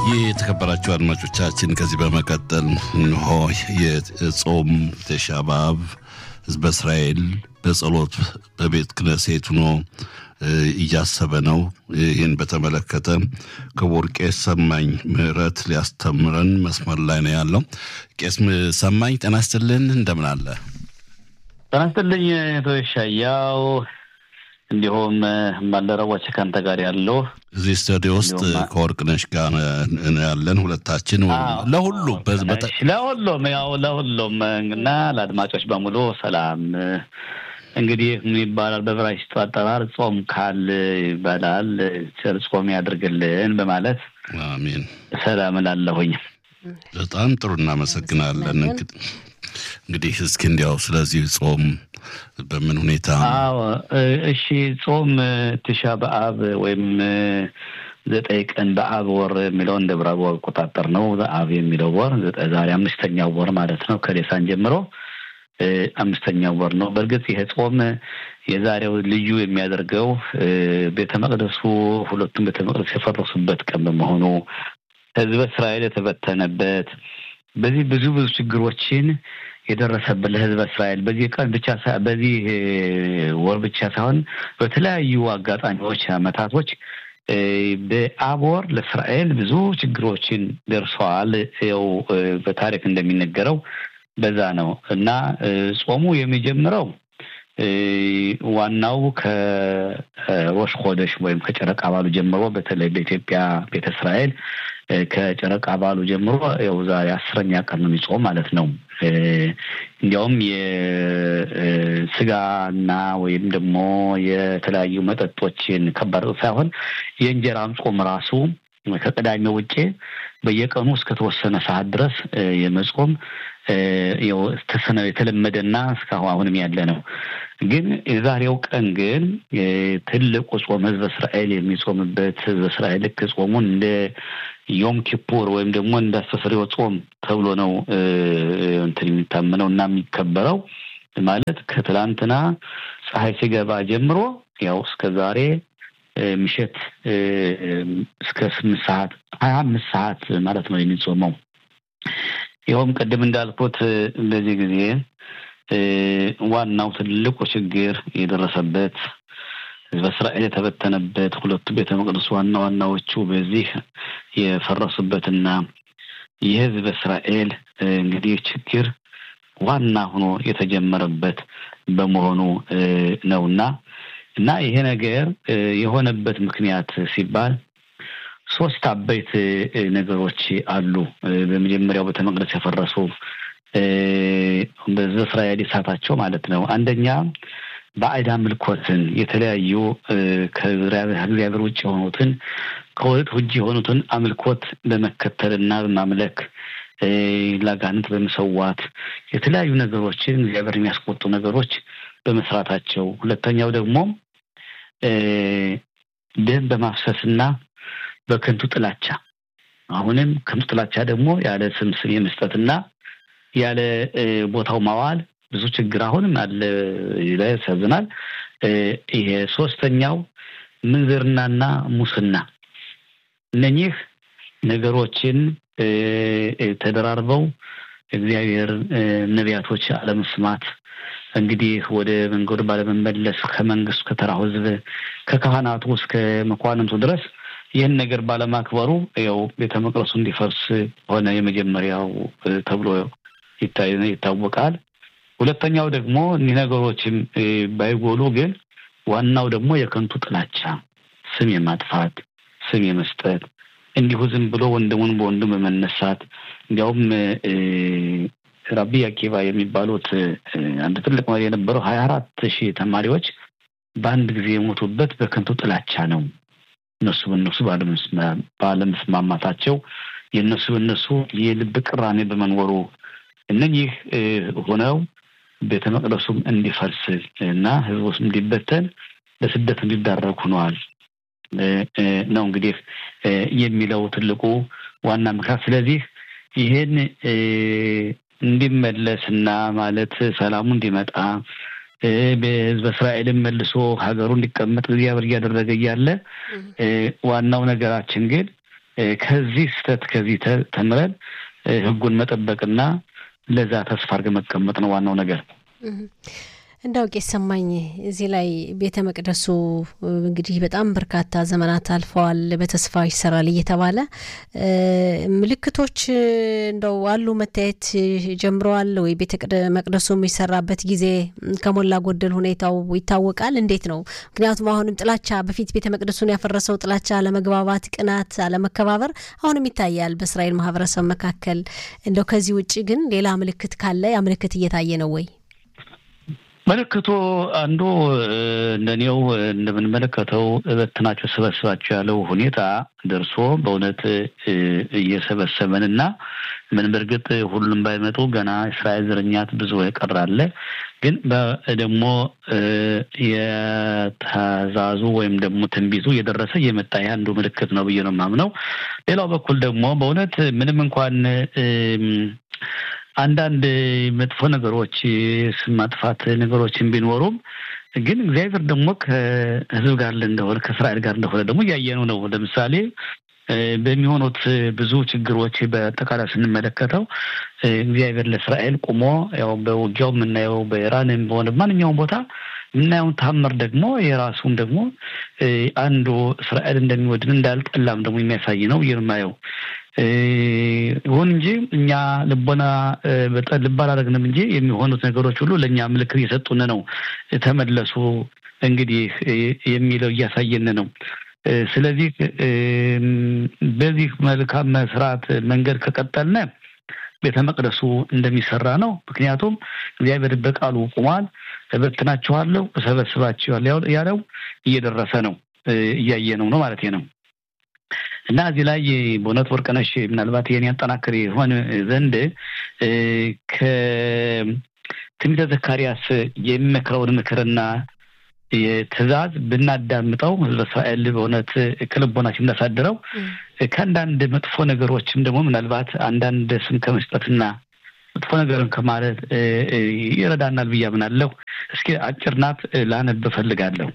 የተከበራችሁ አድማጮቻችን ከዚህ በመቀጠል ሆይ የጾም ተሻባብ ህዝበ እስራኤል በጸሎት በቤት ክነሴት ሆኖ እያሰበ ነው። ይህን በተመለከተ ክቡር ቄስ ሰማኝ ምህረት ሊያስተምረን መስመር ላይ ነው ያለው። ቄስ ሰማኝ ጤና ይስጥልን፣ እንደምን አለ? ጤና ይስጥልኝ ተወሻያው፣ እንዲሁም ባልደረቦች ካንተ ጋር ያለው እዚህ ስቱዲዮ ውስጥ ከወርቅነሽ ጋር ያለን ሁለታችን ለሁሉም እና ለአድማጮች በሙሉ ሰላም። እንግዲህ ምን ይባላል በዕብራይስጥ አጠራር ጾም ካል ይባላል። ጾም ያድርግልን በማለት አሜን ሰላም እላለሁኝ። በጣም ጥሩ እናመሰግናለን። እንግዲህ እስኪ እንዲያው ስለዚህ ጾም በምን ሁኔታ? እሺ ጾም ትሻ በአብ ወይም 9 ቀን በአብ ወር የሚለው እንደ ብራብ ወር ቆጣጠር ነው። በአብ የሚለው ወር ዛሬ 5ኛው ወር ማለት ነው። ከሌሳን ጀምሮ 5ኛው ወር ነው። በእርግጥ ይሄ ጾም የዛሬው ልዩ የሚያደርገው ቤተ መቅደሱ ሁለቱም ቤተ መቅደስ የፈረሱበት ቀን በመሆኑ ህዝበ እስራኤል የተበተነበት በዚህ ብዙ ችግሮችን የደረሰበት ለህዝበ እስራኤል በዚህ ቀን ብቻ በዚህ ወር ብቻ ሳይሆን በተለያዩ አጋጣሚዎች አመታቶች በአብ ወር ለእስራኤል ብዙ ችግሮችን ደርሰዋል። ያው በታሪክ እንደሚነገረው በዛ ነው እና ጾሙ የሚጀምረው ዋናው ከሮሽ ሆደሽ ወይም ከጨረቃ ባሉ ጀምሮ በተለይ በኢትዮጵያ ቤተ እስራኤል ከጨረቃ ባሉ ጀምሮ ያው ዛሬ 10ኛ ቀን ነው የሚጾም ማለት ነው። እንዲያውም የስጋና ወይም ደግሞ የተለያዩ መጠጦችን ከባድ ሳይሆን የእንጀራም ጾም ራሱ ከቅዳሜ ውጪ በየቀኑ እስከ ተወሰነ ሰዓት ድረስ የመጾም ያው ተሰነው የተለመደና እስካሁን አሁንም ያለ ነው። ግን የዛሬው ቀን ግን ትልቁ ጾም ህዝበ እስራኤል የሚጾምበት ህዝበ እስራኤል ከጾሙን እንደ ዮም ኪፑር ወይም ደግሞ እንደ አስተስርዮ ጾም ተብሎ ነው እንትን የሚታመነው እና የሚከበረው ማለት ከትላንትና ፀሐይ ሲገባ ጀምሮ ያው እስከ ዛሬ ምሽት እስከ 8 ሰዓት 25 ሰዓት ማለት ነው የሚጾመው። ይኸውም ቅድም እንዳልኩት በዚህ ጊዜ ዋናው ትልቁ ችግር የደረሰበት ህዝበ እስራኤል የተበተነበት ሁለቱ ቤተ መቅደስ ዋናዎቹ በዚህ የፈረሱበትና የህዝበ እስራኤል እንግዲህ ችግር ዋና ሆኖ የተጀመረበት በመሆኑ ነውና እና ይሄ ነገር የሆነበት ምክንያት ሲባል 3 አበይት ነገሮች አሉ። በመጀመሪያው ቤተ መቅደስ የፈረሱ በህዝበ እስራኤል ይሳታቸው ማለት ነው። አንደኛ ባዕድ አምልኮትን የተለያዩ ከእግዚአብሔር ውጭ የሆኑትን ከወጥ ውጭ የሆኑትን አምልኮት በመከተልና በማምለክ ለአጋንንት በመሰዋት የተለያዩ ነገሮችን እግዚአብሔር የሚያስቆጡ ነገሮች በመስራታቸው። ሁለተኛው ደግሞ ደም በማፍሰስና በከንቱ ጥላቻ አሁንም ከንቱ ጥላቻ ደግሞ ያለ ስም የመስጠትና ያለ ቦታው ማዋል ብዙ ችግር አሁንም አለ ይላሰዝናል። ይሄ ሶስተኛው ምንዝርናና ሙስና እነኚህ ነገሮችን ተደራርበው እግዚአብሔር ነቢያቶች አለመስማት እንግዲህ ወደ መንገዱ ባለመመለስ ከመንግስቱ ከተራው ህዝብ ከካህናቱ እስከ መኳንንቱ ድረስ ይህን ነገር ባለማክበሩ ያው ቤተ መቅደሱ እንዲፈርስ ሆነ የመጀመሪያው ተብሎ ይታወቃል። ሁለተኛው ደግሞ እነዚህ ነገሮችም ባይጎሉ ግን ዋናው ደግሞ የከንቱ ጥላቻ፣ ስም የማጥፋት፣ ስም የመስጠት እንዲሁ ዝም ብሎ ወንድሙን በወንድም በመነሳት እንዲያውም ራቢ አኪባ የሚባሉት አንድ ትልቅ መሪ የነበረው 24,000 ተማሪዎች በአንድ ጊዜ የሞቱበት በከንቱ ጥላቻ ነው። እነሱ ባለመስማማታቸው የነሱ የልብ ቅራኔ በመኖሩ እነኚህ ሆነው ቤተ መቅደሱም እንዲፈርስ እና ህዝቡም እንዲበተን ለስደት እንዲዳረግ ሆነዋል ነው እንግዲህ የሚለው ትልቁ ዋና ምክንያት። ስለዚህ ይሄን እንዲመለስና ማለት ሰላሙ እንዲመጣ በህዝበ እስራኤልም መልሶ ሀገሩ እንዲቀመጥ እግዚአብሔር ያደረገ ያለ ዋናው ነገራችን ግን ከዚህ ስህተት ከዚህ ተምረን ህጉን መጠበቅና ለዛ ተስፋ አድርገን መቀመጥ ነው ዋናው ነገር። እንዳው ከሰማኝ እዚህ ላይ ቤተ መቅደሱ እንግዲህ በጣም በርካታ ዘመናት አልፈዋል በተስፋ ይሰራል እየተባለ ምልክቶች እንደው አሉ መታየት ጀምረዋል ወይ? ቤተ መቅደሱ የሚሰራበት ጊዜ ከሞላ ጎደል ሁኔታው ይታወቃል እንዴት ነው? ምክንያቱም አሁንም ጥላቻ በፊት ቤተ መቅደሱን ያፈረሰው ጥላቻ፣ አለመግባባት፣ ቅናት፣ አለመከባበር አሁንም ይታያል በእስራኤል ማህበረሰብ መካከል። እንደው ከዚህ ውጪ ግን ሌላ ምልክት ካለ ያ ምልክት እየታየ ነው ወይ? ምልክቱ አንዱ እንደኔው እንደምንመለከተው በትናቸው ሰበስባቸው ያለው ሁኔታ ደርሶ በእውነት እየሰበሰበንና ምን በርግጥ ሁሉም ባይመጡ ገና እስራኤል ዘረኛት ብዙ ይቀራል። ግን ደግሞ የተዛዙ ወይም ደግሞ ትንቢቱ እየደረሰ እየመጣ ያንዱ ምልክት ነው ብዬ ነው የማምነው። ሌላው በኩል ደግሞ በእውነት ምንም እንኳን አንዳንድ መጥፎ ነገሮች ስም ማጥፋት ነገሮችን ቢኖሩም ግን እግዚአብሔር ደግሞ ከህዝብ ጋር እንደሆነ ከእስራኤል ጋር እንደሆነ ደግሞ ያየነው ነው። ለምሳሌ በሚሆኑት ብዙ ችግሮች በአጠቃላይ ስንመለከተው እግዚአብሔር ለእስራኤል ቆሞ ያው በውጊያው የምናየው በኢራንም በሆነ ማንኛውም ቦታ የምናየውን ታምር ደግሞ የራሱን ደግሞ አንዱ እስራኤል እንደሚወድን እንዳልጠላም ደግሞ የሚያሳይ ነው የማየው። ይሁን እንጂ እኛ ልቦና ልብ አላደረግንም እንጂ የሚሆኑት ነገሮች ሁሉ ለእኛ ምልክት እየሰጡን ነው። ተመለሱ እንግዲህ የሚለው እያሳየን ነው። ስለዚህ በዚህ መልካም መስራት መንገድ ከቀጠልነ ቤተ መቅደሱ እንደሚሰራ ነው። ምክንያቱም እግዚአብሔር በቃሉ ቆሟል። እበትናችኋለሁ፣ እሰበስባችኋለሁ ያለው እየደረሰ ነው፣ እያየነው ነው ማለት ነው። እና እዚህ ላይ በእውነት ወርቅነሽ ምናልባት ይሄን ያጠናክር ይሆን ዘንድ ከትንቢተ ዘካርያስ የሚመክረውን ምክርና የትእዛዝ ብናዳምጠው ህዝበ እስራኤል በእውነት ከልቦናችን እንዳሳድረው ከአንዳንድ መጥፎ ነገሮችም ደግሞ ምናልባት አንዳንድ ስም ከመስጠትና መጥፎ ነገርን ከማለት ይረዳናል ብዬ አምናለሁ። እስኪ አጭር ናት ላነብ እፈልጋለሁ።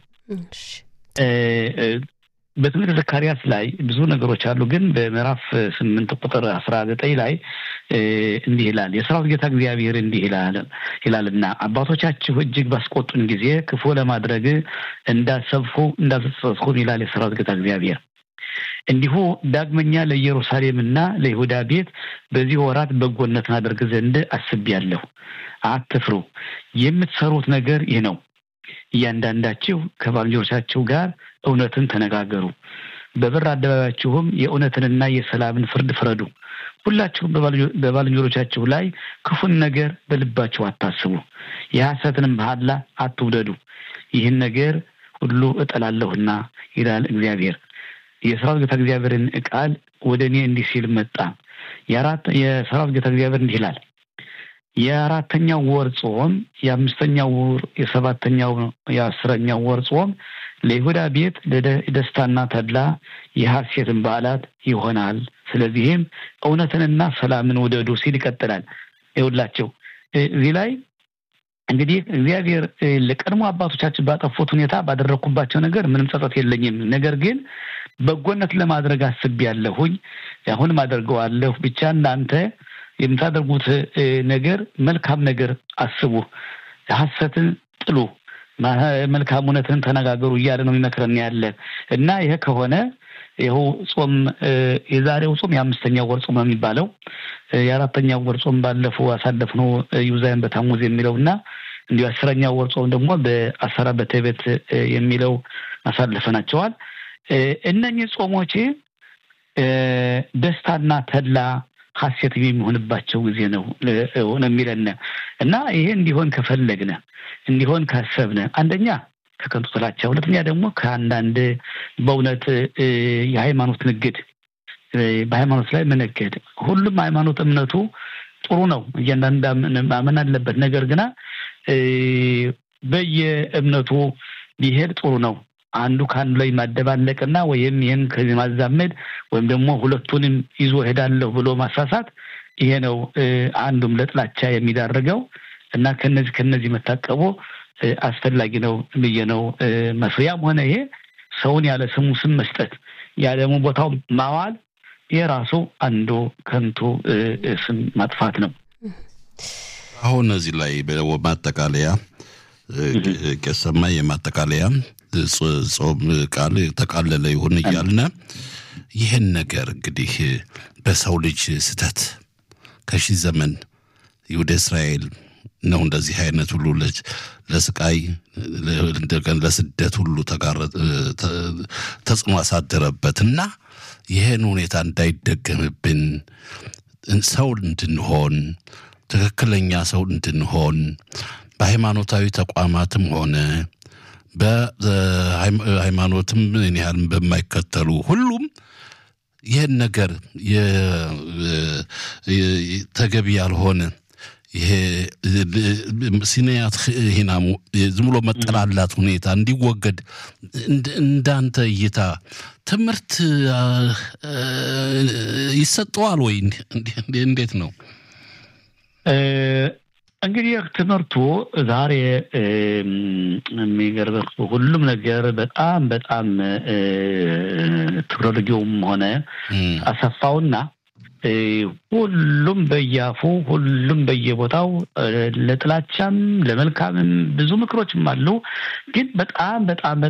በትንቢተ ዘካርያስ ላይ ብዙ ነገሮች አሉ። ግን በምዕራፍ 8 ቁጥር 19 ላይ እንዲህ ይላል፣ የሰራዊት ጌታ እግዚአብሔር እንዲህ ይላልና አባቶቻችሁ እጅግ ባስቆጡን ጊዜ ክፉ ለማድረግ እንዳልተጸጸትኩ ይላል የሰራዊት ጌታ እግዚአብሔር። እንዲሁ ዳግመኛ ለኢየሩሳሌምና ለይሁዳ ቤት በዚህ ወራት በጎነትን አደርግ ዘንድ አስቤያለሁ። አትፍሩ፣ የምትሰሩት ነገር ይህ ነው። እያንዳንዳችሁ ከባልንጀሮቻችሁ ጋር እውነትን ተነጋገሩ፣ በበር አደባባያችሁም የእውነትንና የሰላምን ፍርድ ፍረዱ። ሁላችሁም በባልንጀሮቻችሁ ላይ ክፉን ነገር በልባችሁ አታስቡ፣ የሐሰትንም መሐላ አትውደዱ። ይህን ነገር ሁሉ እጠላለሁና ይላል እግዚአብሔር። የሰራዊት ጌታ እግዚአብሔርን ቃል ወደ እኔ እንዲህ ሲል መጣ። የሰራዊት ጌታ እግዚአብሔር እንዲህ ይላል፣ የአራተኛው ወር ጾም፣ የአምስተኛው ወር፣ የሰባተኛው፣ የአስረኛው ወር ጾም ለይሁዳ ቤት ለደስታና ተድላ የሐሴትን በዓላት ይሆናል። ስለዚህም እውነትንና ሰላምን ውደዱ ሲል ይቀጥላል። ይኸውላችሁ እዚህ ላይ እንግዲህ እግዚአብሔር ለቀድሞ አባቶቻችን ባጠፉት ሁኔታ ባደረኩባቸው ነገር ምንም ጸጸት የለኝም። ነገር ግን በጎነት ለማድረግ አስቤያለሁኝ፣ አሁንም አደርገዋለሁ። ብቻ እናንተ የምታደርጉት ነገር መልካም ነገር አስቡ፣ ሐሰትን ጥሉ፣ መልካም እውነትን ተነጋገሩ እያለ ነው የሚመክረን ያለ እና ይሄ ከሆነ ይኸው ጾም የዛሬው ጾም የአምስተኛው ወር ጾም የሚባለው የአራተኛው ወር ጾም ባለፈው አሳለፍነው ዩዛይን በታሙዝ የሚለውና እንዲሁ አስረኛው ወር ጾም ደግሞ በአሰራ በተቤት የሚለው አሳልፈናቸዋል። እነኚህ ጾሞች ደስታና ተድላ ሐሴት የሚሆንባቸው ጊዜ ነው የሚለን እና ይሄ እንዲሆን ከፈለግነ እንዲሆን ካሰብነ አንደኛ ከከንቱ ጥላቻ፣ ሁለተኛ ደግሞ ከአንዳንድ በእውነት የሃይማኖት ንግድ በሃይማኖት ላይ መነገድ። ሁሉም ሃይማኖት እምነቱ ጥሩ ነው፣ እያንዳንዱ ማመን አለበት። ነገር ግን በየእምነቱ ቢሄድ ጥሩ ነው። አንዱ ካንዱ ላይ ማደባለቅና ወይም ይሄን ከዚህ ማዛመድ ወይም ደግሞ ሁለቱንም ይዞ ሄዳለሁ ብሎ ማሳሳት ይሄ ነው አንዱም ለጥላቻ የሚዳርገው እና ከነዚህ መታቀቡ አስፈላጊ ነው ብዬ ነው መስሪያም ሆነ ይሄ ሰውን ያለ ስሙ ስም መስጠት ያለ ቦታው ማዋል የራሱ አንዱ ከንቱ ስም ማጥፋት ነው። አሁን እዚህ ላይ በማጠቃለያ ከሰማይ የማጠቃለያ ጾም ቃል ተቃለለ ይሁን እያልን ይህን ነገር እንግዲህ በሰው ልጅ ስተት ከሺህ ዘመን ወደ እስራኤል ነው እንደዚህ አይነት ሁሉ ለስቃይ ለስደት ሁሉ ተጽዕኖ አሳደረበትና ይህን ሁኔታ እንዳይደገምብን ሰው እንድንሆን ትክክለኛ ሰው እንድንሆን በሃይማኖታዊ ተቋማትም ሆነ በሃይማኖትም ያህል በማይከተሉ ሁሉም ይህን ነገር ተገቢ ያልሆነ ይሄ ሲነያት ሂናሙ ዝም ብሎ መጠላላት ሁኔታ እንዲወገድ እንዳንተ እይታ ትምህርት ይሰጠዋል ወይ? እንዴት ነው? እንግዲህ ትምህርቱ ዛሬ የሚገርምህ ሁሉም ነገር በጣም ቴክኖሎጂውም ሆነ አሰፋውና ሁሉም በያፉ ሁሉም በየቦታው ለጥላቻም ለመልካምም ብዙ ምክሮችም አሉ። ግን በጣም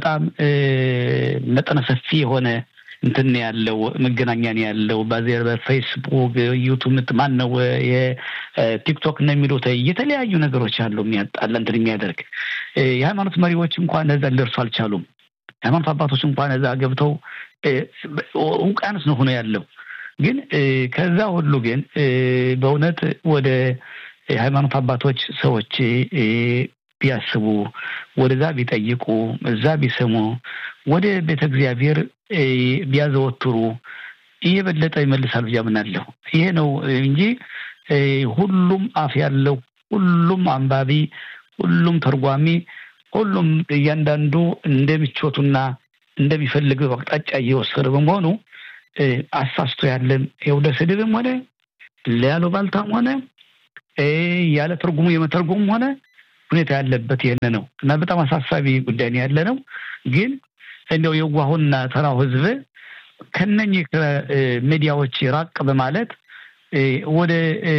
መጠነ ሰፊ የሆነ እንትን ያለው መገናኛ ነው ያለው። በፌስቡክ ዩቲዩብ ማን ነው የቲክቶክ ነው የሚሉት የተለያዩ ነገሮች አሉ የሚያጣላ እንትን የሚያደርግ የሃይማኖት መሪዎች እንኳን እዛ ሊደርሱ አልቻሉም። ሃይማኖት አባቶች እንኳን እዛ ገብተው ውቅያኖስ ነው ሆኖ ያለው። ግን ከዛ ሁሉ ግን በእውነት ወደ ሃይማኖት አባቶች ሰዎች ቢያስቡ ወደዛ ቢጠይቁ እዛ ቢሰሙ ወደ ቤተ እግዚአብሔር ቢያዘወትሩ የበለጠ ይመልሳል ብዬ አምናለሁ። ይሄ ነው እንጂ ሁሉም አፍ ያለው ሁሉም አንባቢ ሁሉም ተርጓሚ ሁሉም እያንዳንዱ እንደሚቾቱና እንደሚፈልገው አቅጣጫ እየወሰደ በመሆኑ አሳስቶ ያለን የወደ ስድብም ሆነ ለያሉ ባልታም ሆነ ያለ ትርጉሙ የመተርጉም ሆነ ሁኔታ ያለበት ይሄን ነው እና በጣም አሳሳቢ ጉዳይ ነው ያለ ነው። ግን እንደው የዋሁና ተራው ህዝብ ከነኚህ ሚዲያዎች ራቅ በማለት ወደ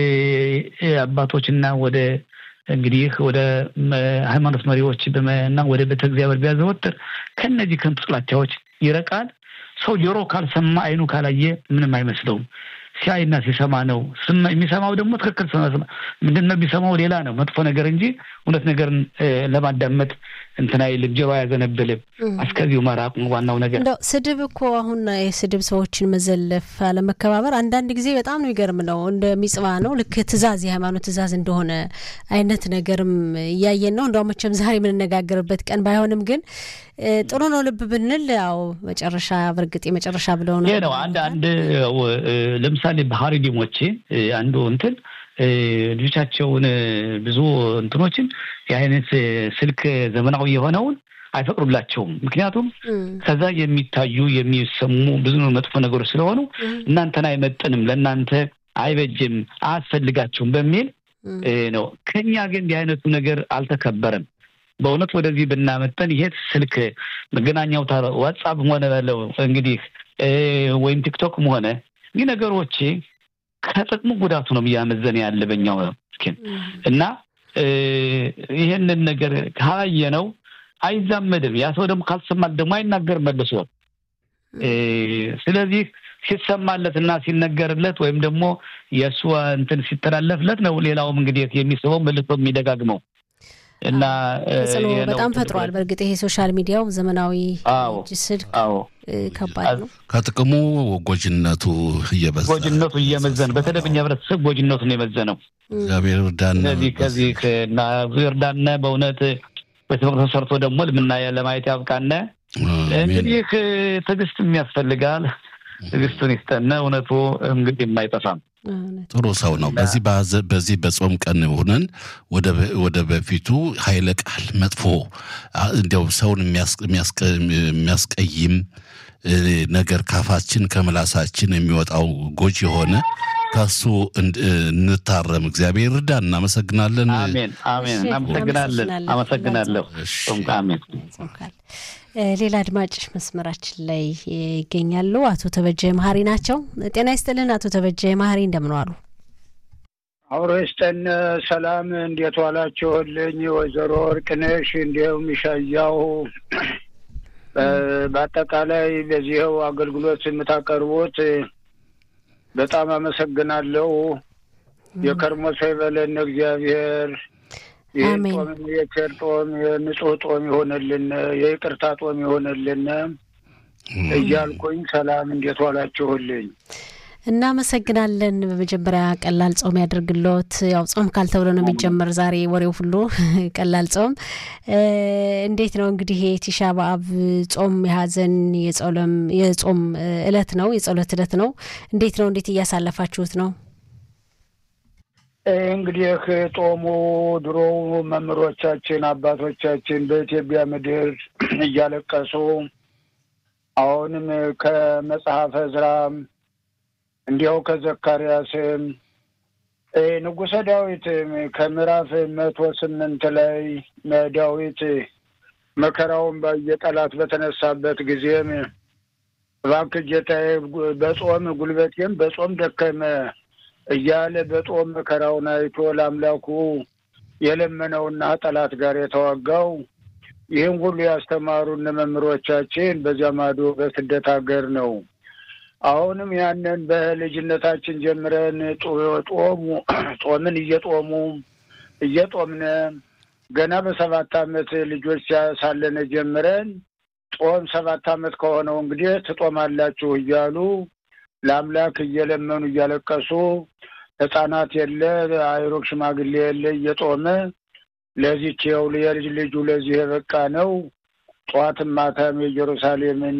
አባቶችና ወደ እንግዲህ ወደ ሃይማኖት መሪዎች እና ወደ ቤተ እግዚአብሔር ቢያዘወትር ከነዚህ ከንቱ ጥላቻዎች ይረቃል። ሰው ጆሮ ካልሰማ አይኑ ካላየ ምንም አይመስለውም። ሲያይና ሲሰማ ነው። የሚሰማው ደግሞ ትክክል ምንድነው ቢሰማው ሌላ ነው መጥፎ ነገር እንጂ እውነት ነገርን ለማዳመጥ እንትና ይልም ጆሮ ያዘነብልም አስከዚው መራቅ ዋናው ነገር። እንደው ስድብ እኮ አሁን የስድብ ሰዎችን መዘለፍ አለመከባበር አንዳንድ ጊዜ በጣም ነው ይገርም ነው እንደሚጽባ ነው ልክ ትእዛዝ የሃይማኖት ትእዛዝ እንደሆነ አይነት ነገርም ያየን ነው። እንደው መቼም ዛሬ ምን እንነጋገርበት ቀን ባይሆንም ግን ጥሩ ነው ልብ ብንል ያው መጨረሻ በርግጥ የመጨረሻ ብለው ነው ነው አንድ ለምሳሌ በሐሪዲሞቼ አንዱ እንትን ልጆቻቸውን ብዙ እንትኖችን የአይነት ስልክ ዘመናዊ የሆነውን አይፈቅዱላቸውም። ምክንያቱም ከዛ የሚታዩ የሚሰሙ ብዙ መጥፎ ነገሮች ስለሆኑ እናንተን አይመጥንም ለእናንተ አይበጅም አያስፈልጋችሁም በሚል ነው። ከኛ ግን የአይነቱ ነገር አልተከበረም። በእውነት ወደዚህ ብናመጠን ይሄ ስልክ መገናኛው ዋትስአፕ ሆነ ባለው እንግዲህ ወይም ቲክቶክም ሆነ ይህ ነገሮች ከጥቅሙ ጉዳቱ ነው የሚያመዘን ያለ በእኛው እና ይሄንን ነገር ካየ ነው አይዛመድም። ያ ሰው ደግሞ ካልሰማል ደግሞ አይናገርም መልሶ። ስለዚህ ሲሰማለትና ሲነገርለት ወይም ደግሞ የሱ እንትን ሲተላለፍለት ነው ሌላውም እንግዲህ የሚስበው መልሶ የሚደጋግመው እና በጣም ፈጥሯል። በርግጥ ይሄ ሶሻል ሚዲያው ዘመናዊ ስልክ ከባድ ነው። ከጥቅሙ ጎጅነቱ እየመዘነ በተለይኛ ህብረተሰብ ጎጅነቱ ነው የመዘነው። እግዚአብሔር ዳነ ከዚህ እና ዳነ በእውነት በትምህርት ሰርቶ ደግሞ ለማየት ያብቃነ። እንግዲህ ትዕግስት የሚያስፈልጋል። ትዕግስቱን ይስጠነ። እውነቱ እንግዲህ የማይጠፋም ጥሩ ሰው ነው። በዚህ በጾም ቀን ሆነን ወደ በፊቱ ኃይለ ቃል መጥፎ እንደው ሰውን የሚያስቀይም ነገር ካፋችን ከመላሳችን የሚወጣው ጎጅ የሆነ ከሱ እንታረም እግዚአብሔር ይርዳን። እናመሰግናለን። አሜን አሜን። አመሰግናለሁ። አሜን። ሌላ አድማጭሽ መስመራችን ላይ ይገኛሉ። አቶ ተበጀ መሐሪ ናቸው። ጤና ይስጥልን አቶ ተበጀ መሐሪ፣ እንደምን ዋሉ? አውሮስተን ሰላም፣ እንዴት ዋላችሁልኝ? ወይዘሮ ወርቅነሽ እንዲሁም ይሻያው፣ በአጠቃላይ በዚህው አገልግሎት የምታቀርቡት በጣም አመሰግናለሁ። የከርሞ ሰው ይበለን እግዚአብሔር። አሜን። የቸር ጦም፣ የንጹህ ጦም ይሆንልን፣ የይቅርታ ጦም ይሆንልን እያልኩኝ ሰላም፣ እንዴት ዋላችሁልኝ? እናመሰግናለን። በመጀመሪያ ቀላል ጾም ያድርግልዎት። ያው ጾም ካልተብሎ ነው የሚጀመር ዛሬ ወሬው ሁሉ ቀላል ጾም። እንዴት ነው እንግዲህ ቲሻ በአብ ጾም የሐዘን የጾም ዕለት ነው፣ የጸሎት ዕለት ነው። እንዴት እያሳለፋችሁት ነው? እንግዲህ ጦሙ ድሮ መምህሮቻችን አባቶቻችን በኢትዮጵያ ምድር እያለቀሱ አሁንም ከመጽሐፈ ዕዝራም እንዲያው ከዘካርያስም ንጉሠ ዳዊትም ከምዕራፍ 108 ላይ ዳዊት መከራውን በየጠላት በተነሳበት ጊዜም እባክህ ጌታዬ በጾም ጉልበቴም በጾም ደከመ እያለ በጾም መከራውን አይቶ ለአምላኩ የለመነውና ጠላት ጋር የተዋጋው ይህን ሁሉ ያስተማሩን መምህሮቻችን በዚያ ማዶ በስደት ሀገር ነው። አሁንም ያንን በልጅነታችን ጀምረን ጾምን እየጦምነ ገና በ7 ዓመት ልጆች ሳለን ጀምረን ጾም 7 ዓመት ከሆነው እንግዲህ ትጦማላችሁ እያሉ ለአምላክ እየለመኑ እያለቀሱ ሕፃናት የለ አይሮክ ሽማግሌ የለ እየጦመ ለዚህች የልጅ ልጁ ለዚህ የበቃ ነው። ጠዋትም ማታም የኢየሩሳሌምን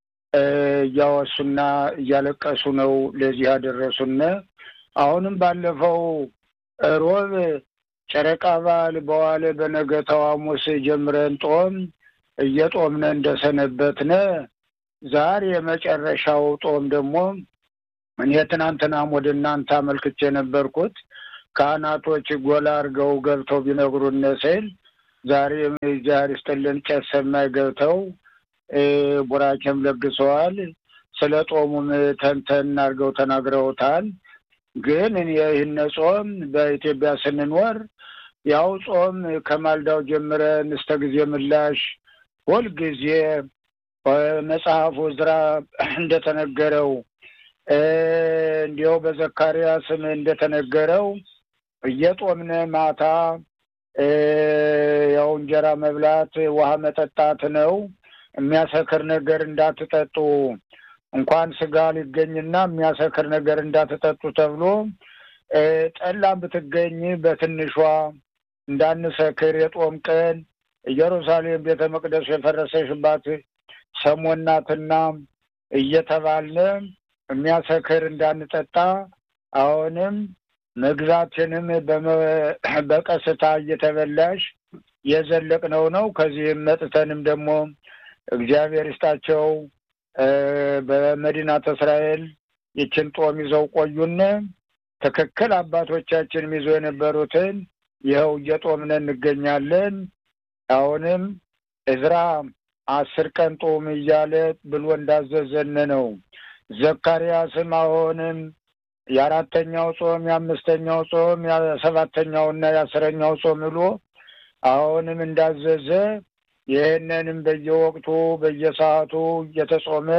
እያወሱና እያለቀሱ ነው ለዚህ ያደረሱነ። አሁንም ባለፈው ሮብ ጨረቃ በዓል በዋለ በነገታው ሐሙስ ጀምረን ጦም እየጦምነ እንደሰነበትነ ዛሬ የመጨረሻው ጦም ደግሞ እኔ ትናንትናም ወደ እናንተ አመልክቼ ነበርኩት። ካህናቶች ጎላ አድርገው ገብተው ቢነግሩን ስል ዛሬ ዛሬ ስተልን ቄስ ሰማይ ገብተው ቡራኬም ለግሰዋል። ስለ ጦሙም ተንተን አድርገው ተናግረውታል። ግን ይህን ጾም በኢትዮጵያ ስንኖር ያው ጾም ከማልዳው ጀምረን እስከ ጊዜ ምላሽ ሁልጊዜ መጽሐፉ ዕዝራ እንደተነገረው እንዲያው በዘካርያስም እንደተነገረው እየጦምነ ማታ ያው እንጀራ መብላት ውሃ መጠጣት ነው። የሚያሰክር ነገር እንዳትጠጡ እንኳን ስጋ ሊገኝና የሚያሰክር ነገር እንዳትጠጡ ተብሎ ጠላም ብትገኝ በትንሿ እንዳንሰክር የጦም ቀን ኢየሩሳሌም ቤተ መቅደሱ የፈረሰሽባት ሰሞን ናትና እየተባለ የሚያሰክር እንዳንጠጣ አሁንም መግዛትንም በቀስታ እየተበላሽ የዘለቅነው ነው። ከዚህም መጥተንም ደግሞ እግዚአብሔር ይስጣቸው በመዲናተ እስራኤል ይችን ጦም ይዘው ቆዩን። ትክክል አባቶቻችን ይዘው የነበሩትን ይኸው እየጦምነ እንገኛለን። አሁንም ዕዝራ 10 ቀን ጦም እያለ ብሎ እንዳዘዘን ነው። ዘካርያስም አሁንም የ4ኛው ጾም፣ የ5ኛው ጾም፣ የ7ኛውና የ10ኛው ጾም ብሎ አሁንም እንዳዘዘ ይህንንም በየወቅቱ በየሰዓቱ እየተጾመ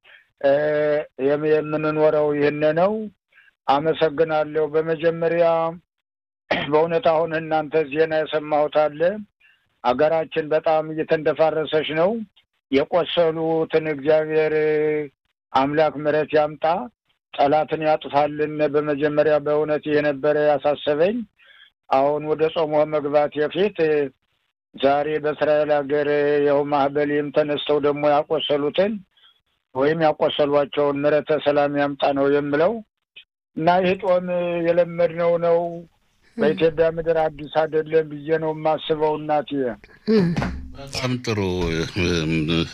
የምንኖረው ይህን ነው። አመሰግናለሁ። በመጀመሪያ በእውነት አሁን እናንተ ዜና የሰማሁት አለ። አገራችን በጣም እየተንደፋረሰች ነው። የቆሰሉትን እግዚአብሔር አምላክ ምሕረት ያምጣ፣ ጠላትን ያጥፋልን። በመጀመሪያ በእውነት የነበረ ያሳሰበኝ አሁን ወደ ጾሙ መግባት የፊት ዛሬ በእስራኤል ሀገር ያው ማህበሌም ተነስተው ደግሞ ያቆሰሉትን ወይም ያቆሰሏቸውን ምሕረተ ሰላም ያምጣ ነው የምለው እና ይህ ጦም የለመድነው ነው። በኢትዮጵያ ምድር አዲስ አይደለም ብዬ ነው የማስበው። እናቴ በጣም ጥሩ።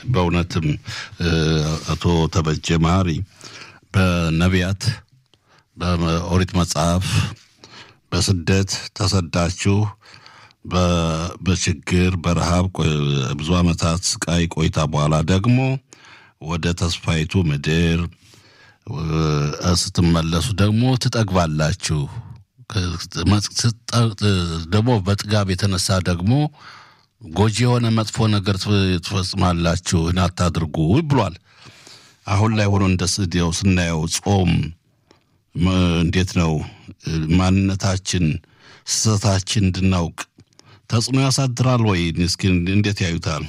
በእውነትም አቶ ተበጀ መሐሪ በነቢያት በኦሪት መጽሐፍ በስደት ተሰዳችሁ በችግር በረሃብ ብዙ ዓመታት ስቃይ ቆይታ በኋላ ደግሞ ወደ ተስፋይቱ ምድር ስትመለሱ ደግሞ ትጠግባላችሁ። ደግሞ በጥጋብ የተነሳ ደግሞ ጎጂ የሆነ መጥፎ ነገር ትፈጽማላችሁ፣ አታድርጉ ብሏል። አሁን ላይ ሆኖ እንደስዲያው ስናየው ጾም እንዴት ነው ማንነታችን ስህተታችን እንድናውቅ ተጽዕኖ ያሳድራል ወይ? እስኪ እንዴት ያዩታል?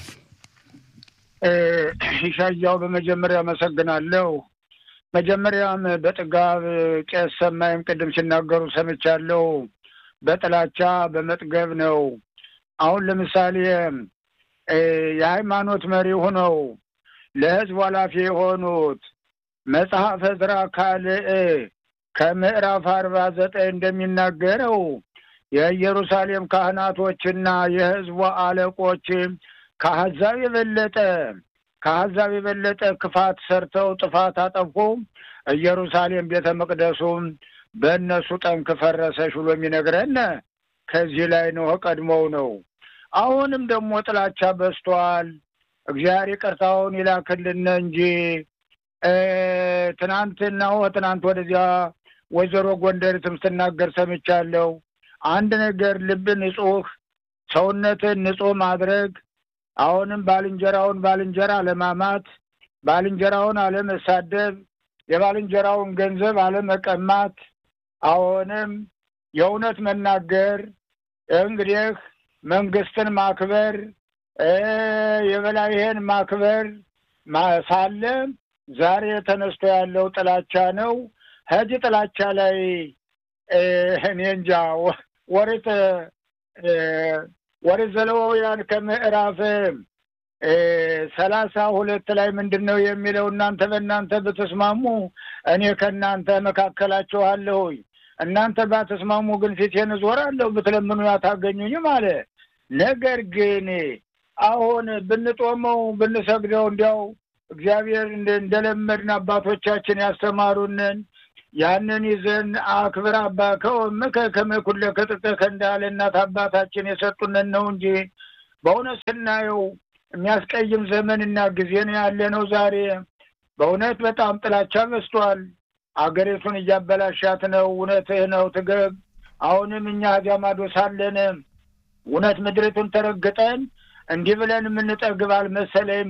ኢሻያው በመጀመሪያ አመሰግናለሁ። መጀመሪያም በጥጋብ ቄስ ሰማይም ቅድም ሲናገሩ ሰምቻለሁ። በጥላቻ በመጥገብ ነው። አሁን ለምሳሌ የሃይማኖት መሪ ሆነው ለሕዝብ ኃላፊ የሆኑት መጽሐፈ ዕዝራ ካልዕ ከምዕራፍ 49 እንደሚናገረው የኢየሩሳሌም ካህናቶችና የሕዝቡ አለቆች ከአሕዛብ የበለጠ ክፋት ሰርተው ጥፋት አጠፉ። ኢየሩሳሌም ቤተ መቅደሱም በእነሱ ጠንክ ፈረሰች ብሎ የሚነግረን ከዚህ ላይ ነው፣ ቀድሞው ነው። አሁንም ደግሞ ጥላቻ በዝቷል። እግዚአብሔር ይቅርታውን ይላክልን እንጂ ትናንት ወደዚያ ወይዘሮ ጎንደሪትም ስትናገር ሰምቻለሁ። አንድ ነገር ልብ ንጹህ ሰውነትን ንጹህ ማድረግ፣ አሁንም ባልንጀራ አለማማት፣ ባልንጀራውን አለመሳደብ፣ የባልንጀራውን ገንዘብ አለመቀማት፣ አሁንም የእውነት መናገር፣ እንግዲህ መንግስትን ማክበር፣ የበላይህን ማክበር ሳለ ዛሬ ተነስቶ ያለው ጥላቻ ነው። ህጅ ጥላቻ ላይ እኔ እንጃ ወሬት ዘሌዋውያን ከምዕራፍ 32 ላይ ምንድን ነው የሚለው? እናንተ በእናንተ ብትስማሙ እኔ ከእናንተ መካከላችኋለሁ፣ እናንተ ባትስማሙ ግን ፊቴን እዞራለሁ፣ ብትለምኑ አታገኙኝም አለ። ነገር ግን አሁን ብንጦመው ብንሰግደው እንዲያው እግዚአብሔር እንደለመድን አባቶቻችን ያስተማሩንን ያንን ይዘን አክብር አባከው ከመኩለ ከጥቅህ እንዳለ እናት አባታችን የሰጡንን ነው እንጂ በእውነት ስናየው የሚያስቀይም ዘመንና ጊዜ ነው ያለ ነው ዛሬ። በእውነት በጣም ጥላቻ በዝቷል። አገሪቱን እያበላሻት ነው። እውነትህ ነው ትገብ። አሁንም እኛ እዚያ ማዶ ሳለን እውነት ምድሪቱን ተረግጠን እንዲህ ብለን የምንጠግብ አልመሰለኝም።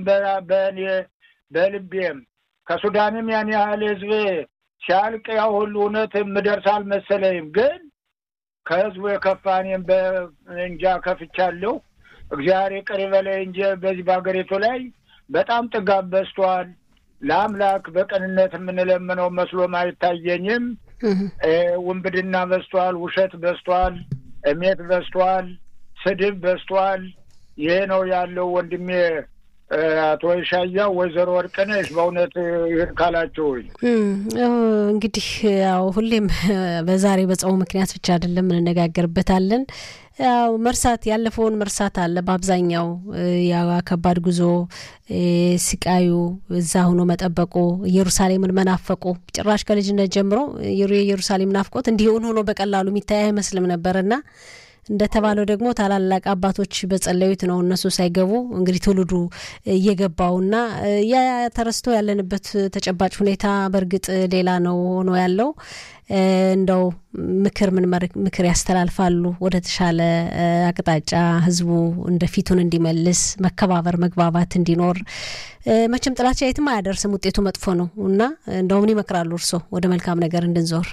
በልቤም ከሱዳንም ያን ያህል ህዝብ ሲያልቅ ያው ሁሉ እውነት የምደርስ አልመሰለኝም። ግን ከህዝቡ የከፋኔም በእንጃ ከፍቻለሁ። እግዚአብሔር ይቅር ይበለኝ እንጂ በዚህ በአገሪቱ ላይ በጣም ጥጋብ በዝቷል። ለአምላክ በቅንነት የምንለምነው መስሎም አይታየኝም። ውንብድና በዝቷል፣ ውሸት በዝቷል፣ እሜት በዝቷል፣ ስድብ በዝቷል። ይሄ ነው ያለው ወንድሜ አቶ ኢሻያው። ወይዘሮ ወርቅነሽ በእውነት ይህን ካላችሁኝ እንግዲህ ያው ሁሌም በዛሬ በጾም ምክንያት ብቻ አይደለም እንነጋገርበታለን። ያው ያለፈውን መርሳት አለ። በአብዛኛው ያው ከባድ ጉዞ ስቃዩ እዛ ሆኖ መጠበቁ፣ ኢየሩሳሌምን መናፈቁ ጭራሽ ከልጅነት ጀምሮ የኢየሩሳሌም ናፍቆት እንዲህ ሆኖ በቀላሉ የሚታይ አይመስልም ነበርና እንደተባለው ደግሞ ታላላቅ አባቶች በጸለዩት ነው እነሱ ሳይገቡ እንግዲህ ትውልዱ እየገባውና ያ ተረስቶ ያለንበት ተጨባጭ ሁኔታ በርግጥ ሌላ ነው ሆኖ ያለው። እንደው ምክር ያስተላልፋሉ ወደ ተሻለ አቅጣጫ ህዝቡ እንደፊቱን እንዲመልስ፣ መከባበር መግባባት እንዲኖር። መቼም ጥላቻ የትም አያደርስም፣ ውጤቱ መጥፎ ነው እና እንደው ምን ይመክራሉ እርሶ ወደ መልካም ነገር እንድንዞር?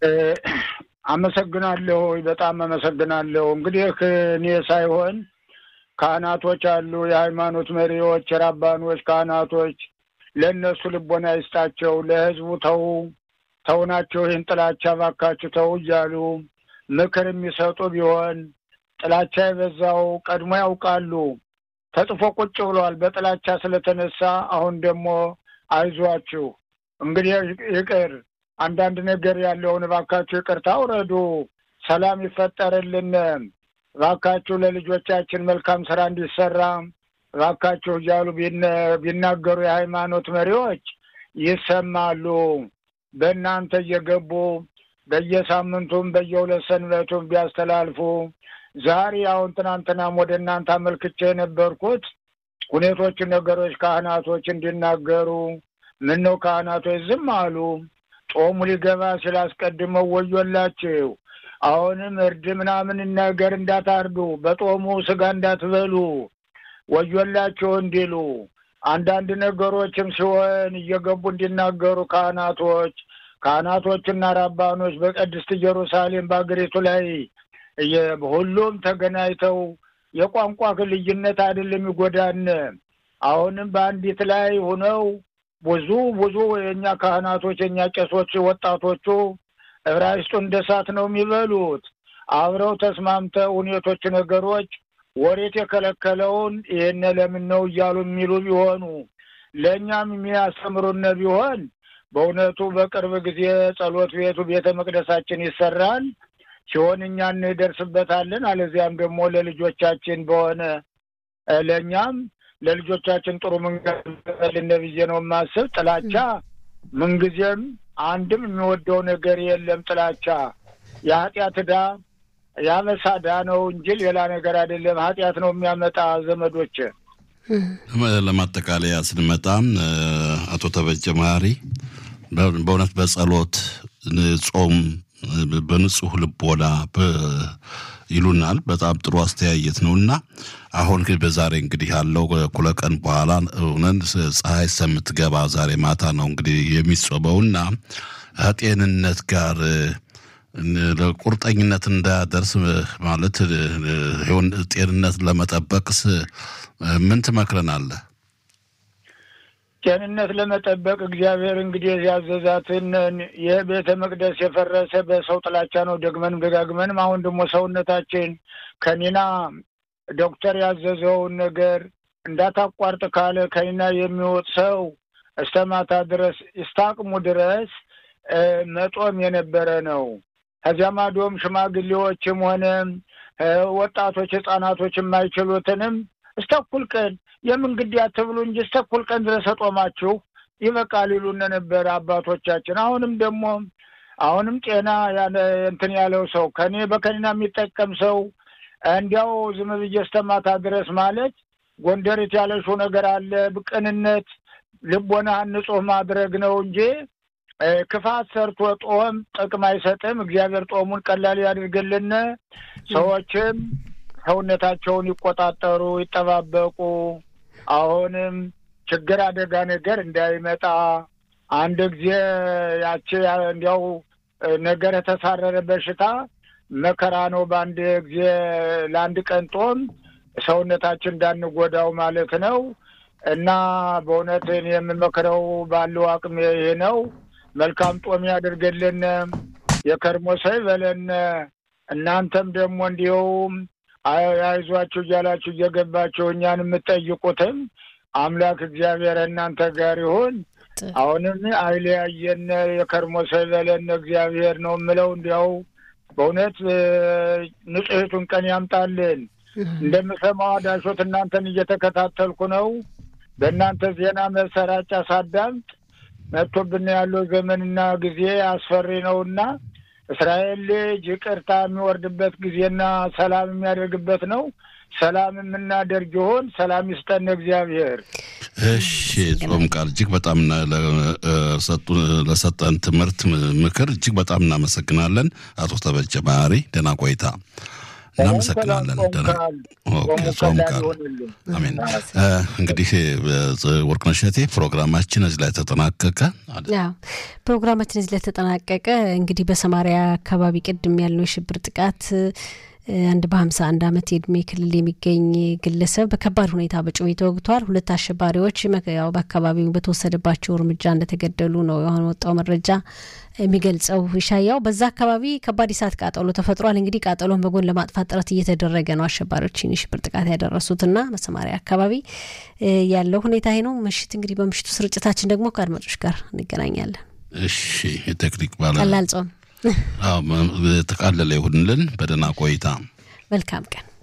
አመሰግናለሁ። በጣም አመሰግናለሁ። እንግዲህ እኔ ሳይሆን ካህናቶች አሉ፣ የሃይማኖት መሪዎች፣ ራባኖች፣ ካህናቶች ለእነሱ ልቦና ይስጣቸው። ለህዝቡ ተውናቸው፣ ይህን ጥላቻ ባካችሁ ተው እያሉ ምክር የሚሰጡ ቢሆን ጥላቻ የበዛው ቀድሞ ያውቃሉ። ተጽፎ ቁጭ ብሏል በጥላቻ ስለተነሳ። አሁን ደግሞ አይዟችሁ እንግዲህ ይቅር አንዳንድ ነገር ያለውን ባካችሁ ይቅርታ አውረዱ፣ ሰላም ይፈጠርልን፣ ባካችሁ ለልጆቻችን መልካም ስራ እንዲሰራ ባካችሁ እያሉ ቢናገሩ የሃይማኖት መሪዎች ይሰማሉ። በእናንተ እየገቡ በየሳምንቱም በየሁለት ሰንበቱም ቢያስተላልፉ ዛሬ አሁን ትናንትናም ወደ እናንተ አመልክቼ የነበርኩት ሁኔቶች ነገሮች ካህናቶች እንዲናገሩ ምን ነው ካህናቶች ዝም አሉ ጾሙ ሊገባ ስላስቀድመው ወዮላችሁ አሁንም እርድ ምናምን ነገር እንዳታርዱ በጾሙ ስጋ እንዳትበሉ ወዮላችሁ እንዲሉ አንዳንድ ነገሮችም ሲሆን እየገቡ እንዲናገሩ ካህናቶችና ራባኖች በቅድስት ኢየሩሳሌም በአገሪቱ ላይ ሁሉም ተገናኝተው የቋንቋ ልዩነት አይደለም ይጎዳን አሁንም በአንዲት ላይ ሆነው ብዙ የኛ ካህናቶች የኛ ቄሶች ወጣቶቹ ዕብራይስጡ እንደሳት ነው የሚበሉት አብረው ተስማምተው ሁኔቶች ነገሮች ወሬት የከለከለውን ይሄን ለምን ነው ይያሉ የሚሉ ቢሆኑ ለኛም የሚያስተምሩን ቢሆን በእውነቱ በቅርብ ጊዜ ጸሎት ቤቱ ቤተ መቅደሳችን ይሰራል ሲሆን እኛ እንደርስበታለን አለዚያም ደግሞ ለልጆቻችን በሆነ ለኛም ለልጆቻችን ጥሩ መንገድ ለነብዬ ነው ማሰብ ጥላቻ ምንጊዜም አንድም የሚወደው ነገር የለም ጥላቻ የኃጢአት ዳ ያመሳዳ ነው እንጂ ሌላ ነገር አይደለም ኃጢአት ነው የሚያመጣ ዘመዶች ለማጠቃለያ ስንመጣ አቶ ተበጀ ማሪ በእውነት በጸሎት ጾም በንጹህ ልቦና ይሉናል በጣም ጥሩ አስተያየት ነውና አሁን ግን በዛሬ እንግዲህ ያለው ኩለቀን በኋላ እውነት ፀሐይ ሰምትገባ ዛሬ ማታ ነው እንግዲህ የሚጾመውና ጤንነት ጋር ለቁርጠኝነት እንዳያደርስ ማለት ይሁን ጤንነት ለመጠበቅስ ምን ትመክረናለህ ጤንነት ለመጠበቅ እግዚአብሔር እንግዲህ ያዘዛትን የቤተ መቅደስ የፈረሰ በሰው ጥላቻ ነው ደጋግመንም አሁን ደግሞ ሰውነታችን ከኒና ዶክተር ያዘዘውን ነገር እንዳታቋርጥ ካለ ከኒና የሚወጥ ሰው እስተማታ ድረስ እስታቅሙ ድረስ መጦም የነበረ ነው ከዚያማዶም ሽማግሌዎችም ሆነ ወጣቶች ህፃናቶች የማይችሉትንም እስተኩል ቀን የምን ግዲያ ተብሎ እንጂ እስተኩል ቀን ድረስ ተጦማችሁ ይበቃል ይሉን ነበር አባቶቻችን አሁንም ጤና እንትን ያለው ሰው በከኒና የሚጠቀም ሰው እንዲያው ዝም ብዬ እስተማታ ድረስ ማለት ጎንደርት ያለሽው ነገር አለ በቅንነት ልቦና ንጹህ ማድረግ ነው እንጂ ክፋት ሰርቶ ጦም ጥቅም አይሰጥም እግዚአብሔር ጦሙን ቀላል ያድርግልን ሰዎችም ሰውነታቸውን ይቆጣጠሩ ይተባበቁ አሁንም ችግር አደጋ ነገር እንዳይመጣ አንድ ጊዜ ያቺ እንዲያው ነገር ተሳረረ በሽታ መከራ ነው በአንድ ጊዜ ለአንድ ቀን ጦም ሰውነታችን እንዳንጎዳው ማለት ነው እና በእውነት የምመክረው ባለው አቅም ይሄ ነው መልካም ጦም ያድርግልን የከርሞ ሳይበለን እናንተም ደግሞ እንዲያውም አይዟችሁ ያላችሁ እየገባችሁ እኛን የምትጠይቁትም አምላክ እግዚአብሔር እናንተ ጋር ይሁን አሁንም አይለያየን የከርሞ ሳይበለን እግዚአብሔር ነው ምለው እንዲያው በእውነት ንጹህቱን ቀን ያምጣልን እንደምሰማው ዳሾት እናንተን እየተከታተልኩ ነው በእናንተ ዜና መሰራጫ ሳዳምጥ መጥቶብን ያለው ዘመንና ጊዜ አስፈሪ ነውና እስራኤል ልጅ ይቅርታ የሚወርድበት ጊዜና ሰላም የሚያደርግበት ነው ሰላም የምናደርግ ይሆን ሰላም ይስጠን እግዚአብሔር እሺ ጾም ቃል እጅግ በጣም ለሰጠን ትምህርት ምክር እጅግ በጣም እናመሰግናለን አቶ ተበጀ ማሪ ደህና ቆይታ እናመሰግናለን ጾም ቃል አሜን እንግዲህ ወርቅነሽ እቴ ፕሮግራማችን እዚህ ላይ ተጠናቀቀ ፕሮግራማችን እዚህ ላይ ተጠናቀቀ እንግዲህ በሰማሪያ አካባቢ ቅድም ያለው የሽብር ጥቃት አንድ በ51 አመት የእድሜ ክልል የሚገኝ ግለሰብ በከባድ ሁኔታ በጩቤ ተወግቷል ሁለት አሸባሪዎች ያው በአካባቢው በተወሰደባቸው እርምጃ እንደተገደሉ ነው አሁን ወጣው መረጃ የሚገልጸው ይሻያው በዛ አካባቢ ከባድ እሳት ቃጠሎ ተፈጥሯል እንግዲህ ቃጠሎን በጎን ለማጥፋት ጥረት እየተደረገ ነው አሸባሪዎችን የሽብር ጥቃት ያደረሱትና በሰማሪያ አካባቢ ያለው ሁኔታ ይሄ ነው ምሽት እንግዲህ በምሽቱ ስርጭታችን ደግሞ ከአድማጮች ጋር እንገናኛለን እሺ የቴክኒክ ባለ ቀላል ጾም ተቃለለ ይሁንልን በደና ቆይታ መልካም ቀን